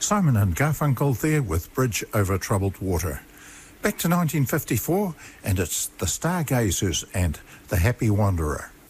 Simon and Garfunkel there with Bridge Over Troubled Water. Back to 1954, and it's the Stargazers and The Happy Wanderer.